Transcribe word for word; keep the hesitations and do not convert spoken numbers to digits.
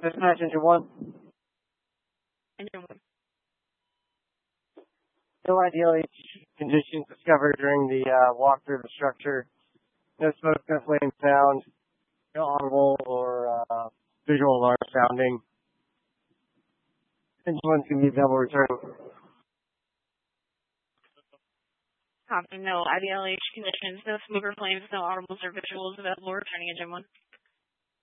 Dispatch engine one. Engine one. No ideal conditions discovered during the uh, walk through the structure. No smoke, no flame sound, no audible or uh, visual alarm sounding. Engine one's going to be available return. Copy. No ideal conditions, no smoke or flames, no audibles or visuals available returning engine one.